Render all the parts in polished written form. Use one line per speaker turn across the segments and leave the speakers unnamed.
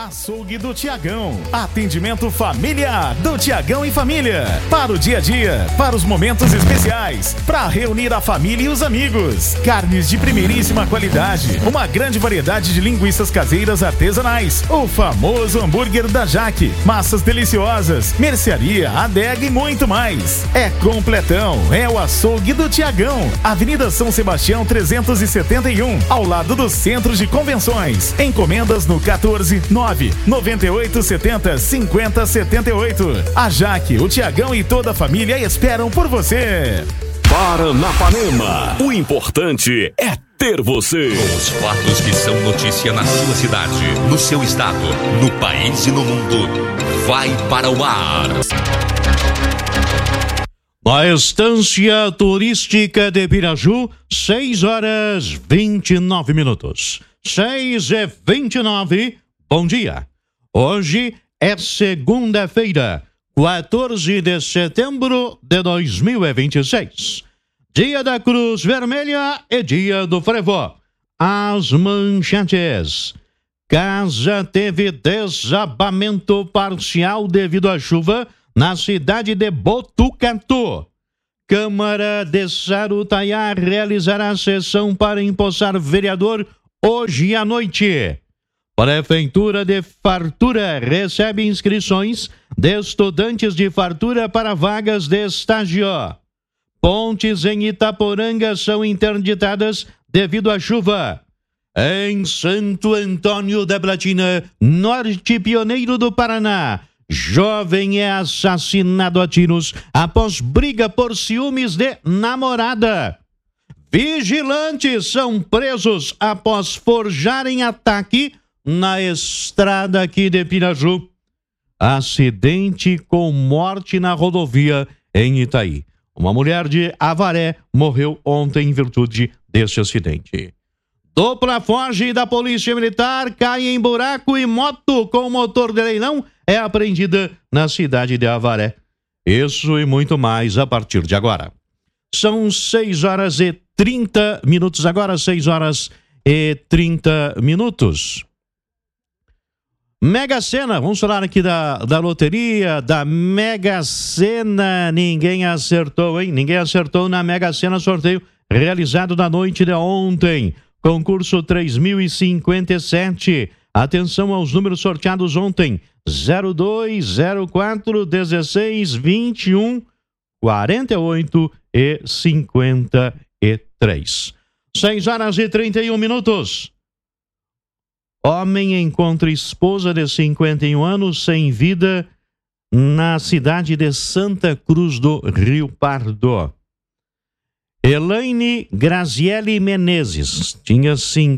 Açougue do Tiagão. Atendimento familiar do Tiagão e família. Para o dia a dia, para os momentos especiais, para reunir a família e os amigos. Carnes de primeiríssima qualidade, uma grande variedade de linguiças caseiras artesanais, o famoso hambúrguer da Jaque, massas deliciosas, mercearia, adega e muito mais. É completão, é o Açougue do Tiagão. Avenida São Sebastião 371, ao lado do Centro de Convenções. Encomendas no 14998705078. A Jaque, o Tiagão e toda a família esperam por você.
Paranapanema, o importante é ter você.
Os fatos que são notícia na sua cidade, no seu estado, no país e no mundo. Vai para o ar.
Na estância turística de Piraju, 6h29. 6h29. Bom dia. Hoje é segunda-feira, 14 de setembro de 2026. Dia da Cruz Vermelha e dia do Frevo. As manchetes. Casa teve desabamento parcial devido à chuva na cidade de Botucatu. Câmara de Sarutaiá realizará sessão para empossar vereador hoje à noite. Prefeitura de Fartura recebe inscrições de estudantes de Fartura para vagas de estágio. Pontes em Itaporanga são interditadas devido à chuva. Em Santo Antônio da Platina, norte pioneiro do Paraná, jovem é assassinado a tiros após briga por ciúmes de namorada. Vigilantes são presos após forjarem ataque na estrada aqui de Piraju. Acidente com morte na rodovia em Itaí. Uma mulher de Avaré morreu ontem em virtude deste acidente. Dupla foge da Polícia Militar, cai em buraco e moto com motor de leilão é apreendida na cidade de Avaré. Isso e muito mais a partir de agora. São 6h30 agora, 6h30. Mega Sena, vamos falar aqui da loteria, da Mega Sena. Ninguém acertou, hein? Ninguém acertou na Mega Sena, sorteio realizado na noite de ontem. Concurso 3057. Atenção aos números sorteados ontem: 02, 04, 16, 21, 48 e 53. 6h31. Homem encontra esposa de 51 anos sem vida na cidade de Santa Cruz do Rio Pardo. Elaine Graziele Menezes tinha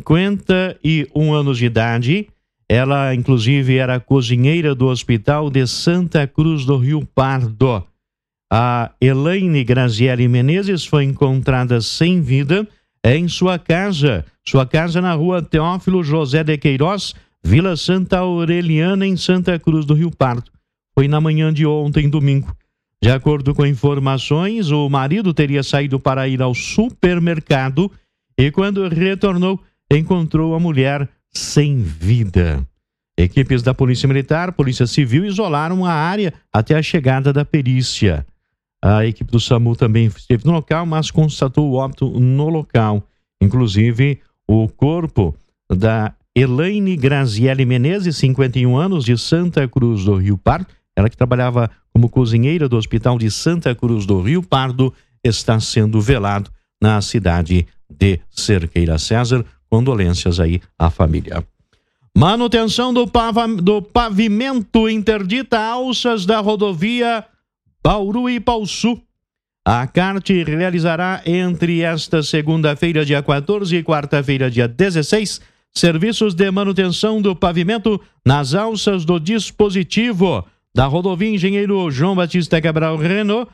51 anos de idade. Ela, inclusive, era cozinheira do Hospital de Santa Cruz do Rio Pardo. A Elaine Graziele Menezes foi encontrada sem vida em sua casa na rua Teófilo José de Queiroz, Vila Santa Aureliana, em Santa Cruz do Rio Pardo. Foi na manhã de ontem, domingo. De acordo com informações, o marido teria saído para ir ao supermercado e, quando retornou, encontrou a mulher sem vida. Equipes da Polícia Militar, Polícia Civil isolaram a área até a chegada da perícia. A equipe do SAMU também esteve no local, mas constatou o óbito no local. Inclusive, o corpo da Elaine Graziele Menezes, 51 anos, de Santa Cruz do Rio Pardo, ela que trabalhava como cozinheira do Hospital de Santa Cruz do Rio Pardo, está sendo velado na cidade de Cerqueira. César, condolências aí à família. Manutenção do pavimento interdita alças da rodovia Bauru e Pauçu. A CART realizará entre esta segunda-feira, dia 14, e quarta-feira, dia 16, serviços de manutenção do pavimento nas alças do dispositivo da rodovia Engenheiro João Batista Cabral Renault,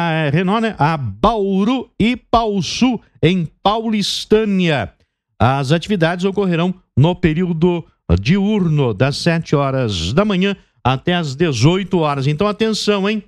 a Bauru e Pauçu, em Paulistânia. As atividades ocorrerão no período diurno, das 7 horas da manhã até as 18 horas. Então, atenção, hein?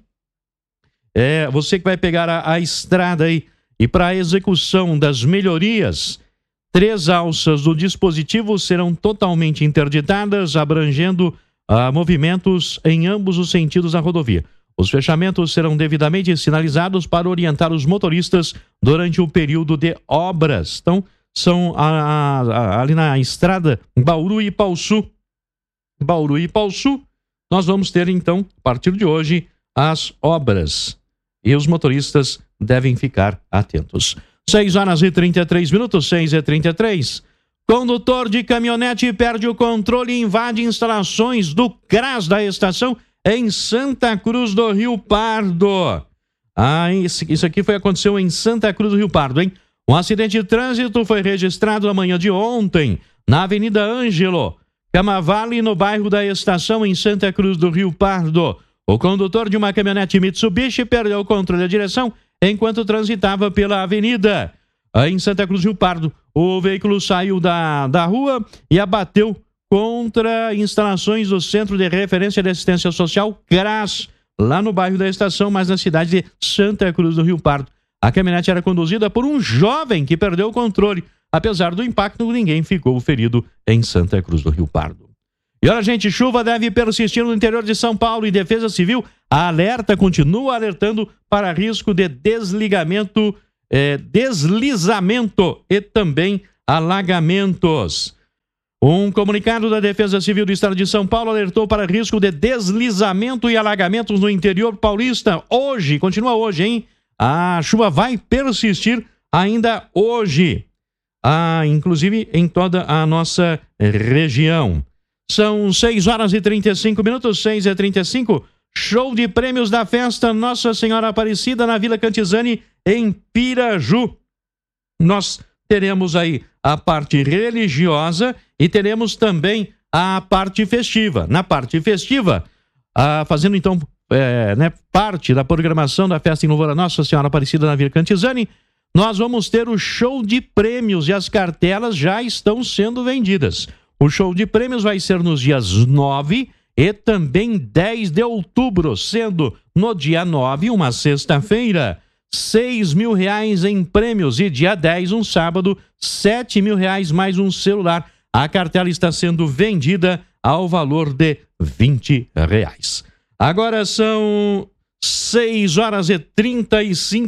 Você que vai pegar a estrada aí, e para a execução das melhorias, 3 alças do dispositivo serão totalmente interditadas, abrangendo movimentos em ambos os sentidos da rodovia. Os fechamentos serão devidamente sinalizados para orientar os motoristas durante o período de obras. Então, são ali na estrada Bauru e Pauçu. Bauru e Pauçu, nós vamos ter, então, a partir de hoje, as obras. E os motoristas devem ficar atentos. 6h33, 6h33. Condutor de caminhonete perde o controle e invade instalações do CRAS da estação em Santa Cruz do Rio Pardo. Isso aqui aconteceu em Santa Cruz do Rio Pardo, hein? Um acidente de trânsito foi registrado na manhã de ontem, na Avenida Ângelo Camavale, no bairro da Estação, em Santa Cruz do Rio Pardo. O condutor de uma caminhonete Mitsubishi perdeu o controle da direção enquanto transitava pela avenida. Em Santa Cruz do Rio Pardo, o veículo saiu da rua e abateu contra instalações do Centro de Referência de Assistência Social, CRAS, lá no bairro da Estação, mas na cidade de Santa Cruz do Rio Pardo. A caminhonete era conduzida por um jovem que perdeu o controle. Apesar do impacto, ninguém ficou ferido em Santa Cruz do Rio Pardo. E olha, gente, chuva deve persistir no interior de São Paulo e Defesa Civil continua alertando para risco de deslizamento e também alagamentos. Um comunicado da Defesa Civil do Estado de São Paulo alertou para risco de deslizamento e alagamentos no interior paulista. Hoje, continua hoje, hein? A chuva vai persistir ainda hoje, inclusive em toda a nossa região. São 6h35, 6h35. Show de prêmios da festa Nossa Senhora Aparecida na Vila Cantizani, em Piraju. Nós teremos aí a parte religiosa e teremos também a parte festiva. Na parte festiva, fazendo então parte da programação da festa em louvor a Nossa Senhora Aparecida na Vila Cantizani, nós vamos ter o show de prêmios e as cartelas já estão sendo vendidas. O show de prêmios vai ser nos dias 9 e também 10 de outubro, sendo no dia 9, uma sexta-feira, R$6.000 em prêmios e dia 10, um sábado, R$7.000 mais um celular. A cartela está sendo vendida ao valor de R$20. Agora são 6h35,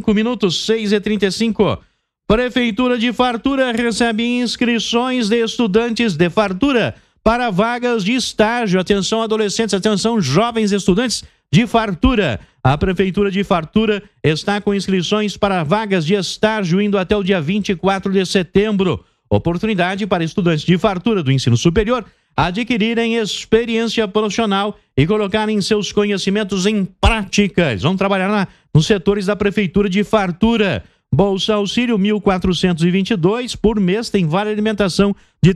6h35. Prefeitura de Fartura recebe inscrições de estudantes de Fartura para vagas de estágio. Atenção, adolescentes, atenção, jovens estudantes de Fartura. A Prefeitura de Fartura está com inscrições para vagas de estágio indo até o dia 24 de setembro. Oportunidade para estudantes de Fartura do ensino superior adquirirem experiência profissional e colocarem seus conhecimentos em prática. Eles vão trabalhar nos setores da Prefeitura de Fartura. Bolsa Auxílio 1.422 por mês, tem vale alimentação de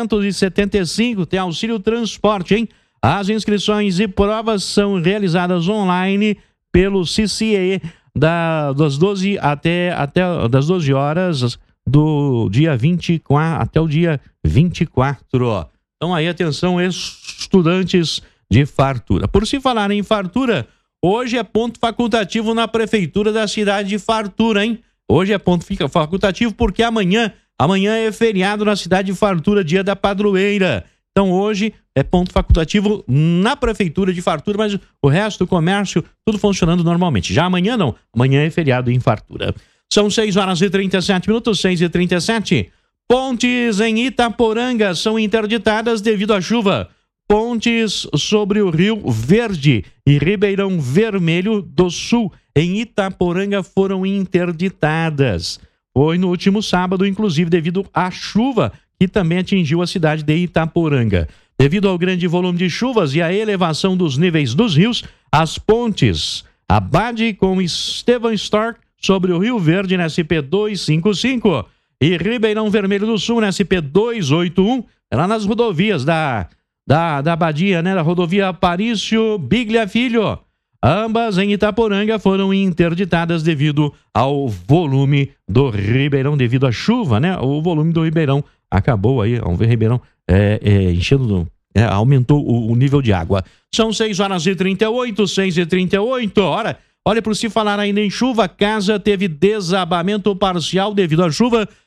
375, tem auxílio transporte, hein? As inscrições e provas são realizadas online pelo CCE das 12 das 12 horas do dia 24 até o dia 24. Então aí, atenção, estudantes de Fartura. Por se falar em Fartura, hoje é ponto facultativo na Prefeitura da cidade de Fartura, hein? Hoje é ponto facultativo porque amanhã é feriado na cidade de Fartura, dia da padroeira. Então hoje é ponto facultativo na Prefeitura de Fartura, mas o resto do comércio, tudo funcionando normalmente. Já amanhã não, amanhã é feriado em Fartura. São 6h37, 6h37. Pontes em Itaporanga são interditadas devido à chuva. Pontes sobre o Rio Verde e Ribeirão Vermelho do Sul, em Itaporanga, foram interditadas. Foi no último sábado, inclusive devido à chuva que também atingiu a cidade de Itaporanga. Devido ao grande volume de chuvas e à elevação dos níveis dos rios, as pontes Abade com Estevam Stork sobre o Rio Verde na SP-255 e Ribeirão Vermelho do Sul na SP-281, lá nas rodovias da Abadia, né? Da rodovia Aparício Biglia Filho. Ambas em Itaporanga foram interditadas devido ao volume do Ribeirão, devido à chuva, né? O volume do Ribeirão acabou aí, o Ribeirão enchendo, aumentou o nível de água. São 6h38, 6h38. Olha, por se falar ainda em chuva, casa teve desabamento parcial devido à chuva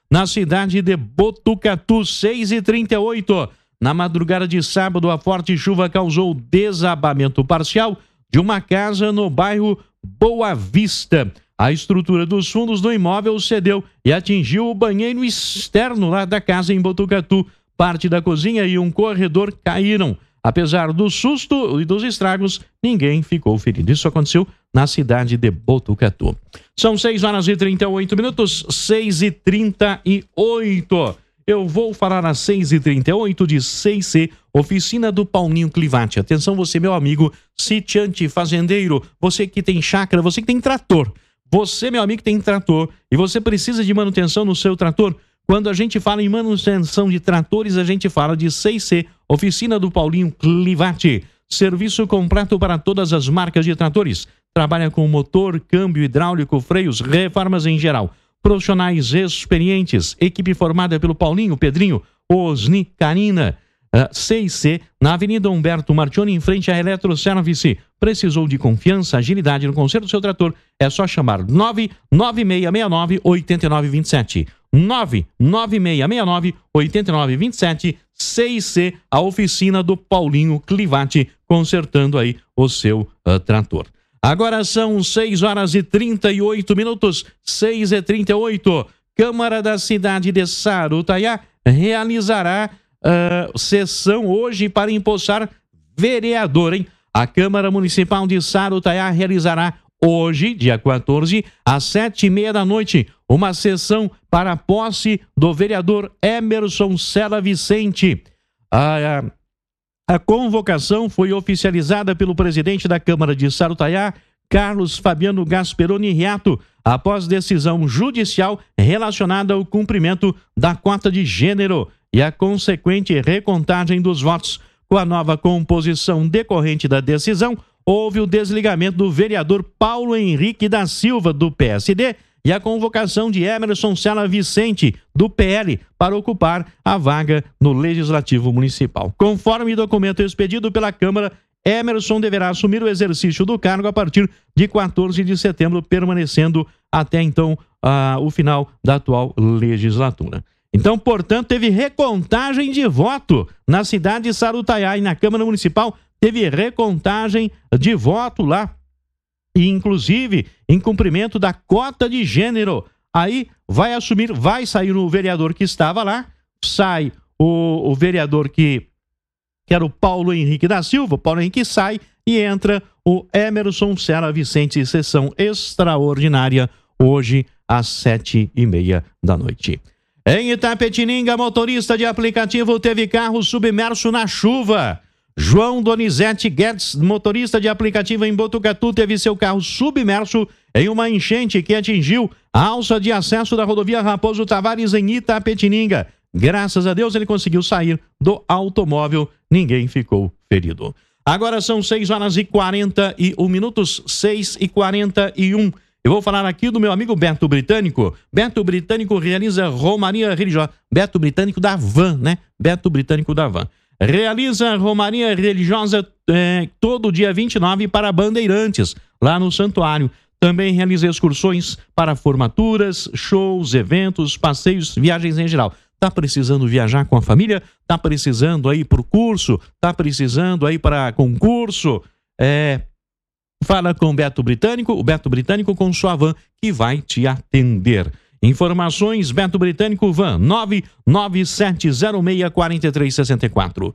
na cidade de Botucatu, 6h38. Na madrugada de sábado, a forte chuva causou desabamento parcial de uma casa no bairro Boa Vista. A estrutura dos fundos do imóvel cedeu e atingiu o banheiro externo lá da casa em Botucatu. Parte da cozinha e um corredor caíram. Apesar do susto e dos estragos, ninguém ficou ferido. Isso aconteceu na cidade de Botucatu. São 6h38, 6h38. Eu vou falar às 6h38 de 6C, oficina do Paulinho Clivati. Atenção você, meu amigo, sitiante, fazendeiro, você que tem chácara, você que tem trator. Você, meu amigo, que tem trator e você precisa de manutenção no seu trator. Quando a gente fala em manutenção de tratores, a gente fala de 6C, oficina do Paulinho Clivati. Serviço completo para todas as marcas de tratores. Trabalha com motor, câmbio hidráulico, freios, reformas em geral. Profissionais experientes, equipe formada pelo Paulinho, Pedrinho, Osni, Karina. 6C, na Avenida Humberto Martioni, em frente à Eletroservice. Precisou de confiança, agilidade no conserto do seu trator? É só chamar 99669-8927. 99669-8927. 6C, a oficina do Paulinho Clivati, consertando aí o seu trator. Agora são 6h38, 6h38. Câmara da cidade de Sarutaiá realizará sessão hoje para empossar vereador, hein? A Câmara Municipal de Sarutaiá realizará hoje, dia 14, às 7h30 da noite, uma sessão para a posse do vereador Emerson Sela Vicente. A convocação foi oficializada pelo presidente da Câmara de Sarutaiá, Carlos Fabiano Gasperoni Riato, após decisão judicial relacionada ao cumprimento da cota de gênero e a consequente recontagem dos votos. Com a nova composição decorrente da decisão, houve o desligamento do vereador Paulo Henrique da Silva, do PSD, e a convocação de Emerson Sela Vicente, do PL, para ocupar a vaga no Legislativo Municipal. Conforme documento expedido pela Câmara, Emerson deverá assumir o exercício do cargo a partir de 14 de setembro, permanecendo até então o final da atual legislatura. Então, portanto, teve recontagem de voto na cidade de Sarutaiá e na Câmara Municipal teve recontagem de voto lá, e inclusive em cumprimento da cota de gênero. Aí vai sair o vereador que estava lá, sai o vereador que era o Paulo Henrique da Silva, o Paulo Henrique sai e entra o Emerson Sela Vicente, sessão extraordinária hoje às 7h30 da noite. Em Itapetininga, motorista de aplicativo teve carro submerso na chuva. João Donizete Guedes, motorista de aplicativo em Botucatu, teve seu carro submerso em uma enchente que atingiu a alça de acesso da rodovia Raposo Tavares em Itapetininga. Graças a Deus ele conseguiu sair do automóvel, ninguém ficou ferido. Agora são 6h41, 6h41. Eu vou falar aqui do meu amigo Beto Britânico. Beto Britânico realiza romaria religiosa. Beto Britânico da Van, né? Beto Britânico da Van. Realiza romaria religiosa todo dia 29 para Bandeirantes, lá no santuário. Também realiza excursões para formaturas, shows, eventos, passeios, viagens em geral. Tá precisando viajar com a família? Tá precisando aí pro curso? Tá precisando aí para concurso? Fala com o Beto Britânico com sua van que vai te atender. Informações, Beto Britânico Van, 99706-4364.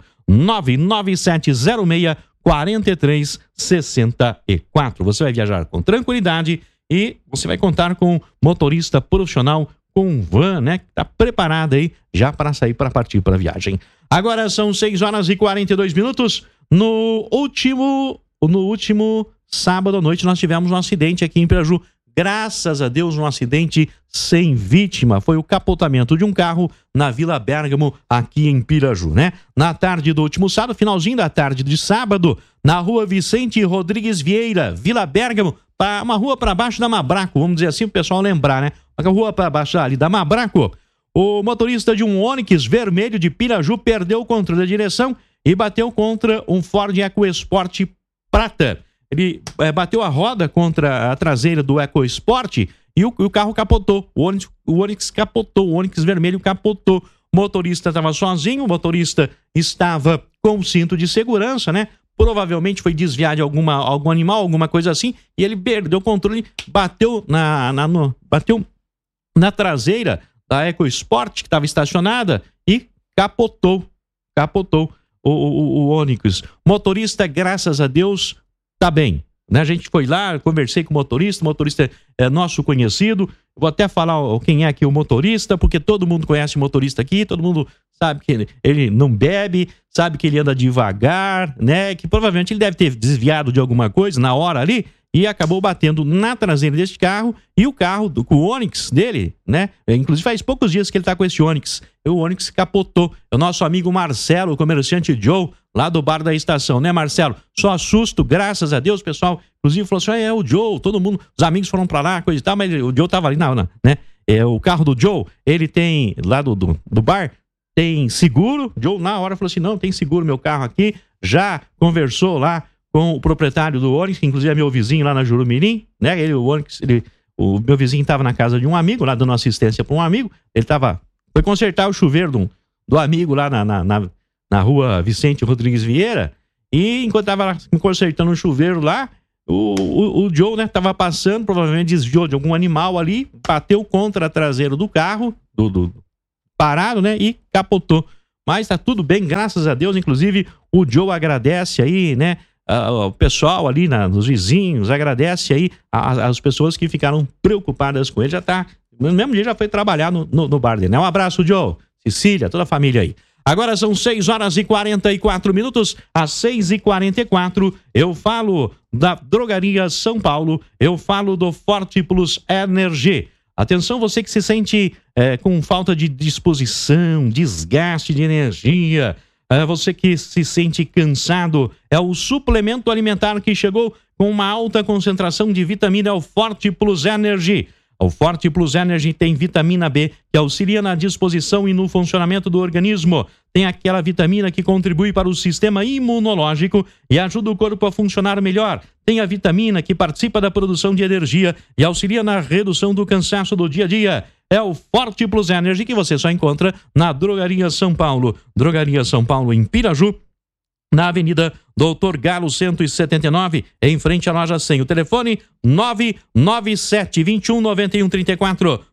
99706-4364. Você vai viajar com tranquilidade e você vai contar com motorista profissional com van, né? Que tá preparado aí já para sair, para partir para a viagem. Agora são 6h42. No último sábado à noite nós tivemos um acidente aqui em Piraju. Graças a Deus, um acidente sem vítima. Foi o capotamento de um carro na Vila Bérgamo, aqui em Piraju, né? Na tarde do último sábado, finalzinho da tarde de sábado, na rua Vicente Rodrigues Vieira, Vila Bérgamo, uma rua para baixo da Mabraco, vamos dizer assim, o pessoal lembrar, né? Uma rua para baixo ali da Mabraco. O motorista de um Onix vermelho de Piraju perdeu o controle da direção e bateu contra um Ford EcoSport prata. Ele bateu a roda contra a traseira do EcoSport e o carro capotou. O Onix capotou, o Onix vermelho capotou. O motorista estava sozinho, o motorista estava com o cinto de segurança, né? Provavelmente foi desviar de algum animal, alguma coisa assim, e ele perdeu o controle, bateu na traseira da EcoSport, que estava estacionada, e capotou o Onix. Motorista, graças a Deus, tá bem. Né? A gente foi lá, conversei com o motorista é nosso conhecido. Vou até falar quem é aqui o motorista, porque todo mundo conhece o motorista aqui, todo mundo sabe que ele não bebe, sabe que ele anda devagar, né? Que provavelmente ele deve ter desviado de alguma coisa na hora ali e acabou batendo na traseira deste carro, e o carro, o Onix dele, né? Inclusive faz poucos dias que ele tá com esse Onix. O Onix capotou. É o nosso amigo Marcelo, o comerciante Joe, lá do bar da estação, né, Marcelo? Só susto, graças a Deus, pessoal. Inclusive falou assim, é o Joe, todo mundo, os amigos foram pra lá, coisa e tal, mas o Joe tava ali, não, né? O carro do Joe, ele tem, lá do bar, tem seguro. O Joe na hora falou assim, não, tem seguro meu carro aqui. Já conversou lá com o proprietário do Onix, que inclusive é meu vizinho lá na Jurumirim, né? O meu vizinho estava na casa de um amigo, lá dando assistência para um amigo. Ele foi consertar o chuveiro do amigo lá na rua Vicente Rodrigues Vieira, e enquanto estava consertando o chuveiro lá, o Joe, né, tava passando, provavelmente desviou de algum animal ali, bateu contra a traseira do carro, parado, né, e capotou. Mas tá tudo bem, graças a Deus. Inclusive, o Joe agradece aí, né, o pessoal ali, os vizinhos, agradece aí as pessoas que ficaram preocupadas com ele. Já tá, no mesmo dia já foi trabalhar no bar dele, né? Um abraço, Joe, Cecília, toda a família aí. Agora são 6h44, às 6h44, eu falo da Drogaria São Paulo, eu falo do Forte Plus Energy. Atenção, você que se sente com falta de disposição, desgaste de energia, você que se sente cansado, é o suplemento alimentar que chegou com uma alta concentração de vitamina, é o Forte Plus Energy. O Forte Plus Energy tem vitamina B, que auxilia na disposição e no funcionamento do organismo. Tem aquela vitamina que contribui para o sistema imunológico e ajuda o corpo a funcionar melhor. Tem a vitamina que participa da produção de energia e auxilia na redução do cansaço do dia a dia. É o Forte Plus Energy, que você só encontra na Drogaria São Paulo. Drogaria São Paulo, em Piraju, na Avenida Doutor Galo 179, em frente à loja 100. O telefone 997-21-9134.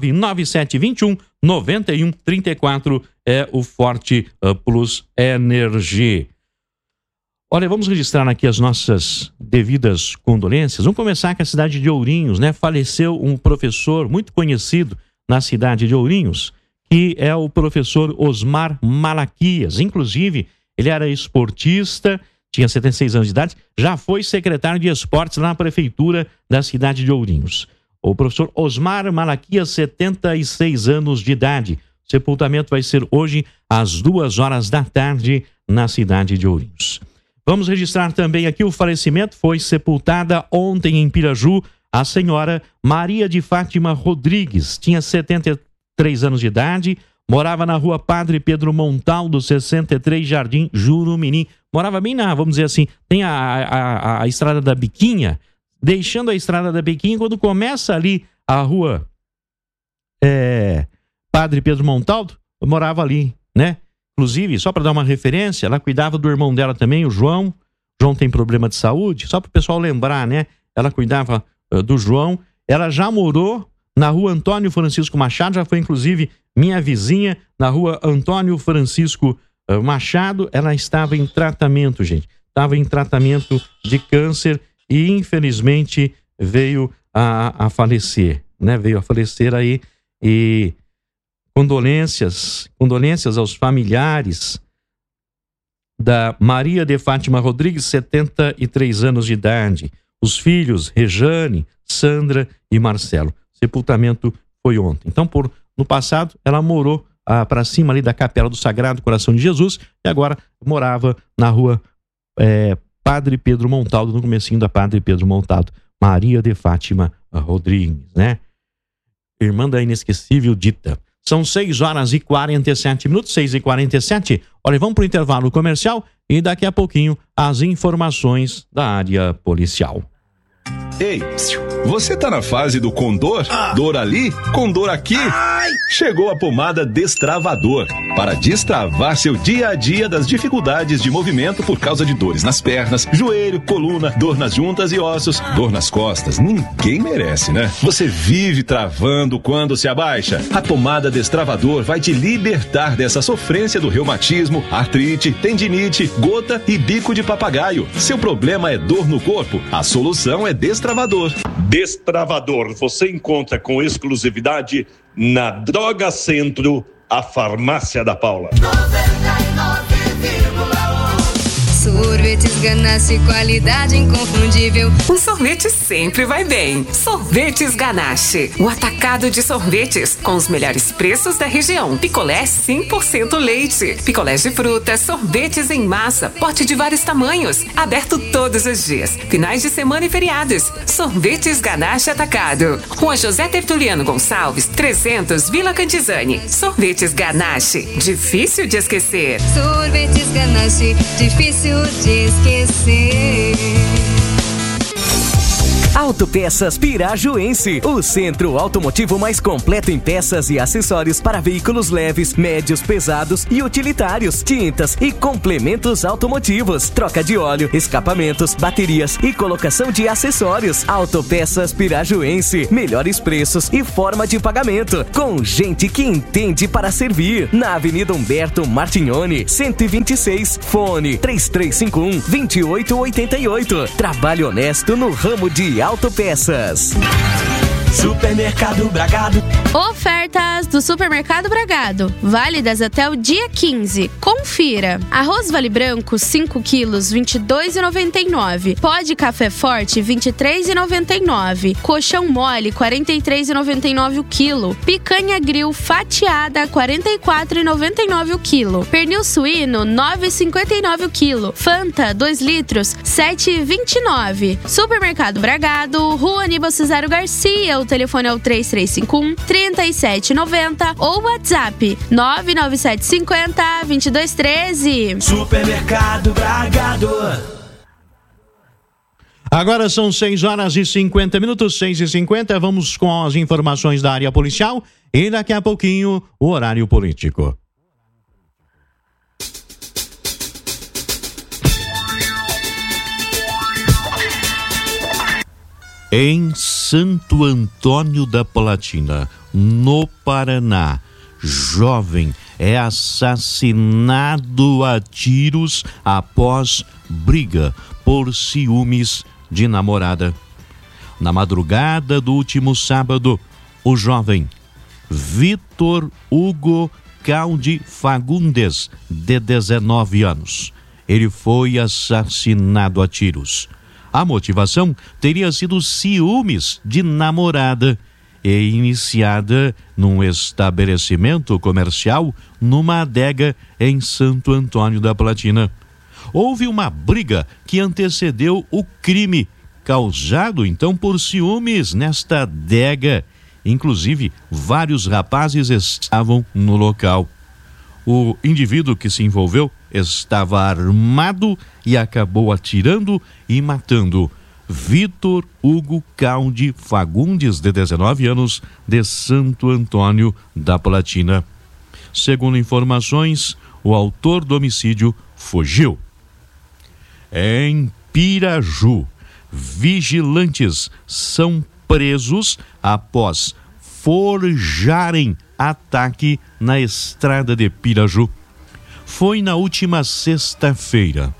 997-21-9134 é o Forte Plus Energy. Olha, vamos registrar aqui as nossas devidas condolências. Vamos começar com a cidade de Ourinhos, né? Faleceu um professor muito conhecido na cidade de Ourinhos, que é o professor Osmar Malaquias. Inclusive, ele era esportista, tinha 76 anos de idade, já foi secretário de esportes lá na prefeitura da cidade de Ourinhos. O professor Osmar Malaquias, 76 anos de idade. O sepultamento vai ser hoje às 2h da tarde na cidade de Ourinhos. Vamos registrar também aqui o falecimento. Foi sepultada ontem em Piraju a senhora Maria de Fátima Rodrigues. Tinha 73 anos de idade, morava na rua Padre Pedro Montaldo, 63, Jardim Jurumirim. Morava bem vamos dizer assim, tem a estrada da Biquinha. Deixando a estrada da Biquinha, quando começa ali a rua Padre Pedro Montaldo, eu morava ali, né? Inclusive, só para dar uma referência, ela cuidava do irmão dela também, o João. O João tem problema de saúde, só para o pessoal lembrar, né? Ela cuidava do João. Ela já morou na rua Antônio Francisco Machado, já foi inclusive minha vizinha na rua Antônio Francisco Machado. Ela estava em tratamento, gente. Estava em tratamento de câncer e infelizmente veio a falecer, né? Veio a falecer aí, e condolências aos familiares da Maria de Fátima Rodrigues, 73 anos de idade. Os filhos Rejane, Sandra e Marcelo. Sepultamento foi ontem. Então, no passado, ela morou para cima ali da Capela do Sagrado Coração de Jesus e agora morava na rua Padre Pedro Montaldo, no comecinho da Padre Pedro Montaldo. Maria de Fátima Rodrigues, né? Irmã da inesquecível Dita. São 6h47, 6h47. Olha, vamos para o intervalo comercial e daqui a pouquinho as informações da área policial.
Ei,
Você tá na fase do condor? Dor ali, condor aqui? Chegou a pomada Destravador para destravar seu dia a dia das dificuldades de movimento por causa de dores nas pernas, joelho, coluna, dor nas juntas e ossos, dor nas costas. Ninguém merece, né? Você vive travando quando se abaixa. A pomada Destravador vai te libertar dessa sofrência do reumatismo, artrite, tendinite, gota e bico de papagaio. Seu problema é dor no corpo? A solução é Destravador.
Destravador você encontra com exclusividade na Droga Centro, a farmácia da Paula.
99,1 Sorvetes Ganache, qualidade inconfundível.
Um sorvete sempre vai bem. Sorvetes Ganache, o atacado de sorvetes com os melhores preços da região. Picolés 100% leite, picolés de frutas, sorvetes em massa, pote de vários tamanhos, aberto todos os dias, finais de semana e feriados. Sorvetes Ganache Atacado, Rua José Tertuliano Gonçalves, 300, Vila Cantizani. Sorvetes Ganache, difícil de esquecer.
Sorvetes Ganache, difícil de esquecer.
Autopeças Pirajuense, o centro automotivo mais completo em peças e acessórios para veículos leves, médios, pesados e utilitários, tintas e complementos automotivos, troca de óleo, escapamentos, baterias e colocação de acessórios. Autopeças Pirajuense, melhores preços e forma de pagamento, com gente que entende para servir. Na Avenida Humberto Martignoni, 126, fone 3351-2888. Trabalho honesto no ramo de autopeças.
Supermercado Bragado.
Ofertas do Supermercado Bragado, válidas até o dia 15. Confira. Arroz Vale Branco 5 quilos, R$ 22,99. Pó de café forte, R$ 23,99. Colchão mole, R$ 43,99 o quilo. Picanha grill fatiada, R$ 44,99 o quilo. Pernil suíno, R$ 9,59 o quilo. Fanta 2 litros, R$ 7,29. Supermercado Bragado, Rua Aníbal Cesário Garcia. O telefone é o 3351-3790 ou WhatsApp 99750-2213.
Supermercado Bragado.
Agora são 6h50, 6h50. Vamos com as informações da área policial e daqui a pouquinho o horário político. Em Santo Antônio da Platina, no Paraná, jovem é assassinado a tiros após briga por ciúmes de namorada. Na madrugada do último sábado, o jovem Vitor Hugo Caldi Fagundes, de 19 anos, ele foi assassinado a tiros. A motivação teria sido ciúmes de namorada e iniciada num estabelecimento comercial numa adega em Santo Antônio da Platina. Houve uma briga que antecedeu o crime, causado então por ciúmes nesta adega. Inclusive, vários rapazes estavam no local. O indivíduo que se envolveu estava armado e acabou atirando e matando Vitor Hugo Caldi Fagundes, de 19 anos, de Santo Antônio da Platina. Segundo informações, o autor do homicídio fugiu. Em Piraju, vigilantes são presos após forjarem ataque na estrada de Piraju. Foi na última sexta-feira.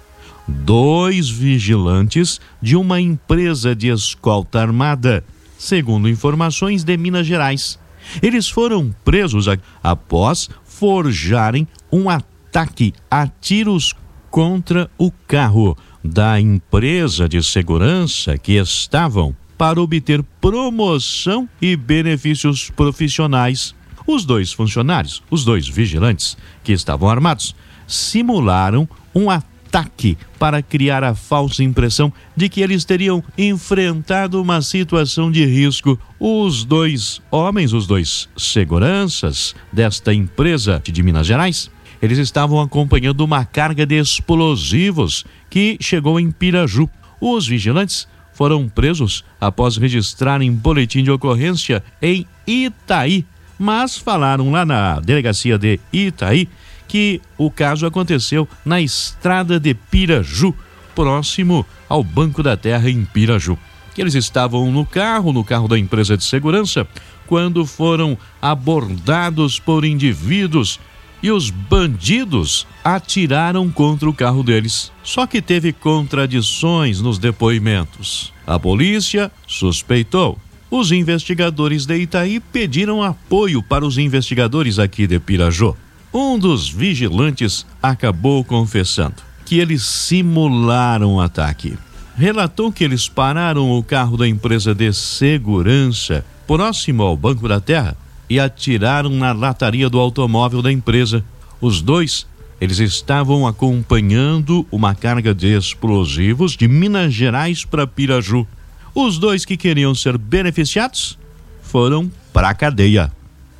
2 vigilantes de uma empresa de escolta armada, segundo informações de Minas Gerais. Eles foram presos após forjarem um ataque a tiros contra o carro da empresa de segurança que estavam para obter promoção e benefícios profissionais. Os 2 funcionários, os 2 vigilantes que estavam armados, simularam um ataque para criar a falsa impressão de que eles teriam enfrentado uma situação de risco. Os 2 homens, os 2 seguranças desta empresa de Minas Gerais, eles estavam acompanhando uma carga de explosivos que chegou em Piraju. Os vigilantes foram presos após registrarem boletim de ocorrência em Itaí, mas falaram lá na delegacia de Itaí que o caso aconteceu na estrada de Piraju, próximo ao Banco da Terra em Piraju. Que eles estavam no carro da empresa de segurança, quando foram abordados por indivíduos e os bandidos atiraram contra o carro deles. Só que teve contradições nos depoimentos. A polícia suspeitou. Os investigadores de Itaí pediram apoio para os investigadores aqui de Piraju. Um dos vigilantes acabou confessando que eles simularam o ataque. Relatou que eles pararam o carro da empresa de segurança próximo ao Banco da Terra e atiraram na lataria do automóvel da empresa. Os dois, eles estavam acompanhando uma carga de explosivos de Minas Gerais para Piraju. Os dois que queriam ser beneficiados foram para a cadeia.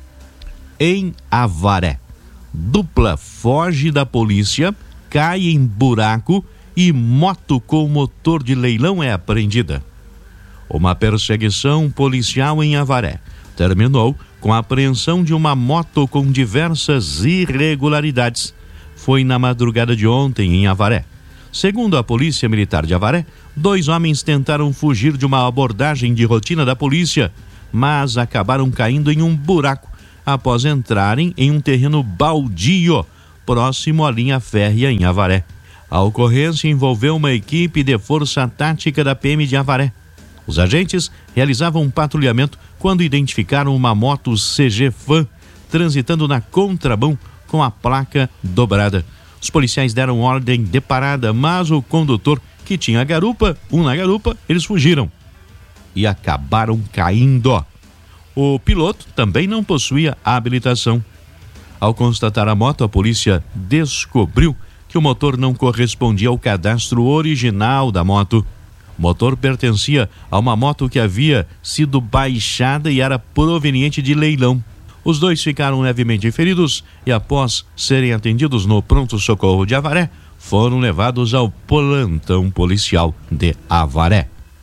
Em Avaré, dupla foge da polícia, cai em buraco e moto com motor de leilão é apreendida. Uma perseguição policial em Avaré terminou com a apreensão de uma moto com diversas irregularidades. Foi na madrugada de ontem em Avaré. Segundo a Polícia Militar de Avaré, 2 homens tentaram fugir de uma abordagem de rotina da polícia, mas acabaram caindo em um buraco após entrarem em um terreno baldio próximo à linha férrea em Avaré. A ocorrência envolveu uma equipe de força tática da PM de Avaré. Os agentes realizavam um patrulhamento quando identificaram uma moto CG Fan transitando na contramão com a placa dobrada. Os policiais deram ordem de parada, mas o condutor, que tinha garupa, na garupa, eles fugiram e acabaram caindo. O piloto também não possuía habilitação. Ao constatar a moto, a polícia descobriu que o motor não correspondia ao cadastro original da moto. O motor pertencia a uma moto que havia sido baixada e era proveniente de leilão. Os dois ficaram levemente feridos e, após serem atendidos no pronto-socorro de Avaré, foram levados ao plantão policial de Avaré.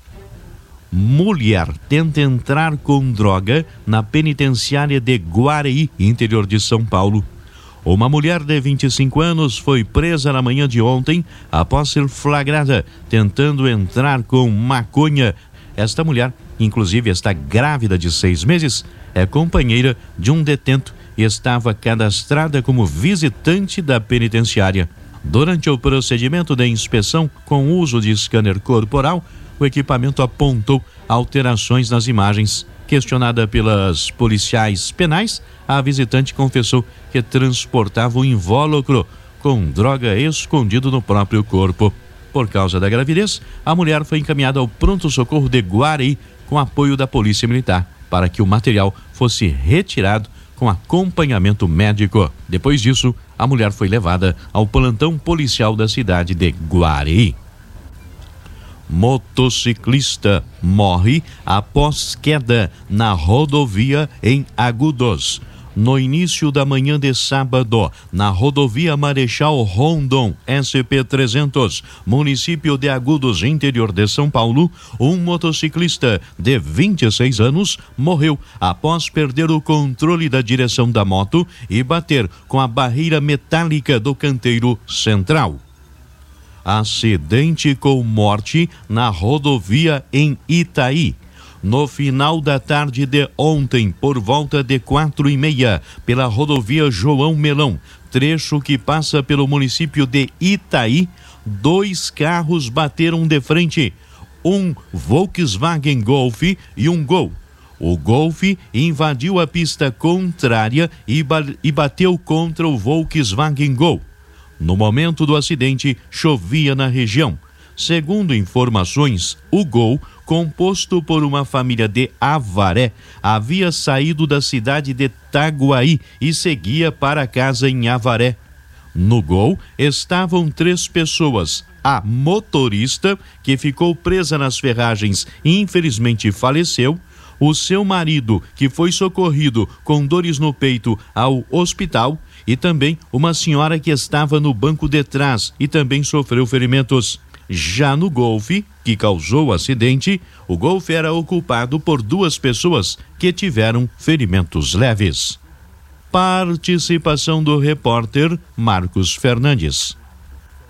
Mulher tenta entrar com droga na penitenciária de Guareí, interior de São Paulo. Uma mulher de 25 anos foi presa na manhã de ontem após ser flagrada tentando entrar com maconha. Esta mulher, inclusive, está grávida de 6 meses, é companheira de um detento e estava cadastrada como visitante da penitenciária. Durante o procedimento de inspeção com uso de scanner corporal, o equipamento apontou alterações nas imagens. Questionada pelas policiais penais, a visitante confessou que transportava um invólucro com droga escondido no próprio corpo. Por causa da gravidez, a mulher foi encaminhada ao pronto-socorro de Guareí com apoio da Polícia Militar, para que o material fosse retirado com acompanhamento médico. Depois disso, a mulher foi levada ao plantão policial da cidade de Guareí. Motociclista morre após queda na rodovia em Agudos. No início da manhã de sábado, na rodovia Marechal Rondon, SP-300, município de Agudos, interior de São Paulo, um motociclista de 26 anos morreu após perder o controle da direção da moto e bater com a barreira metálica do canteiro central. Acidente com morte na rodovia em Itaí. No final da tarde de ontem, por volta de 4h30, pela rodovia João Melão, trecho que passa pelo município de Itaí, 2 carros bateram de frente, um Volkswagen Golf e um Gol. O Golf invadiu a pista contrária e bateu contra o Volkswagen Gol. No momento do acidente, chovia na região. Segundo informações, o Gol, composto por uma família de Avaré, havia saído da cidade de Itaguaí e seguia para casa em Avaré. No Gol estavam 3 pessoas. A motorista, que ficou presa nas ferragens e infelizmente faleceu, o seu marido, que foi socorrido com dores no peito ao hospital, e também uma senhora que estava no banco de trás e também sofreu ferimentos. Já no Golfe, que causou o acidente, o Golfe era ocupado por 2 pessoas que tiveram ferimentos leves. Participação do repórter Marcos Fernandes.